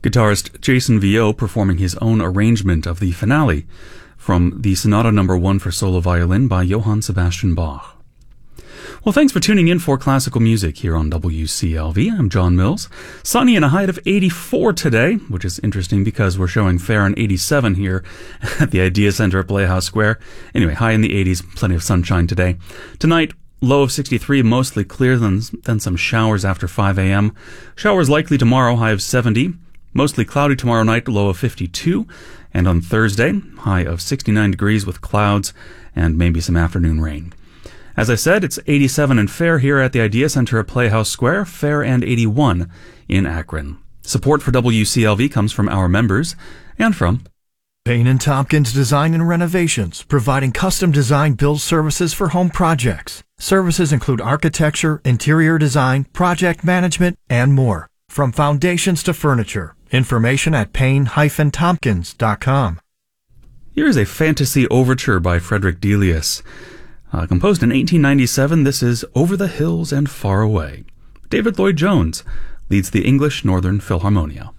Guitarist Jason Viau performing his own arrangement of the finale from the Sonata No. 1 for solo violin by Johann Sebastian Bach. Well, thanks for tuning in for classical music here on WCLV. I'm John Mills. Sunny and a height of 84 today, which is interesting because we're showing fair and 87 here at the Idea Center at Playhouse Square. Anyway, high in the 80s, plenty of sunshine today. Tonight, low of 63, mostly clear, then some showers after 5 a.m. Showers likely tomorrow, high of 70. Mostly cloudy tomorrow night, low of 52. And on Thursday, high of 69 degrees with clouds and maybe some afternoon rain. As I said, it's 87 and fair here at the Idea Center at Playhouse Square, fair and 81 in Akron. Support for WCLV comes from our members and from Payne & Tompkins Design and Renovations, providing custom design build services for home projects. Services include architecture, interior design, project management, and more. From foundations to furniture. Information at payne-tompkins.com. Here is a fantasy overture by Frederick Delius. Composed in 1897, this is Over the Hills and Far Away. David Lloyd-Jones leads the English Northern Philharmonia.